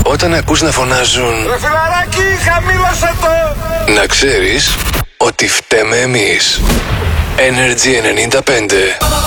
Όταν ακούς να φωνάζουν ρε φιλαράκι, χαμήλωσε το! να ξέρεις ότι φταίμε εμείς. Energy 95.